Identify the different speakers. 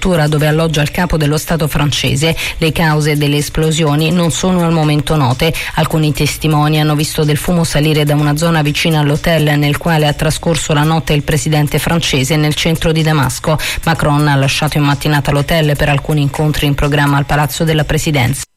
Speaker 1: struttura dove alloggia il capo dello Stato francese. Le cause delle esplosioni non sono al momento note. Alcuni testimoni hanno visto del fumo salire da una zona vicina all'hotel nel quale ha trascorso la notte il presidente francese nel centro di Damasco. Macron ha lasciato in mattinata l'hotel per alcuni incontri in programma al Palazzo della Presidenza.